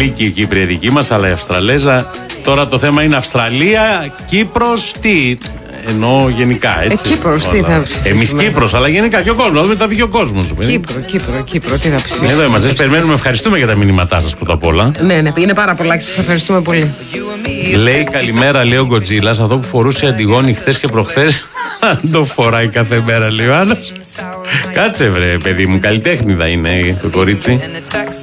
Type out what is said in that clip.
Λύκη η Κύπρια δική μας, αλλά η Αυστραλέζα. Τώρα το θέμα είναι Αυστραλία, Κύπρος, τι. Εννοώ γενικά, έτσι. Κύπρος, τι θα ψηφίσουμε. Εμείς Κύπρος, αλλά γενικά και ο κόσμος. Δεν θα πει και ο κόσμος. Κύπρο, τι θα ψηφίσουμε. Εδώ είμαστε, περιμένουμε, ευχαριστούμε για τα μηνύματά σας πρώτα απ' όλα. Ναι, είναι πάρα πολλά και σας ευχαριστούμε πολύ. Λέει καλημέρα, λέει ο Γκοτζίλας, αυτό που φορούσε η Αντιγόνη χθες και προχθές. Αν το φοράει κάθε μέρα, λέει ο άλλος. Κάτσε βρε παιδί μου, καλλιτέχνηδα είναι το κορίτσι.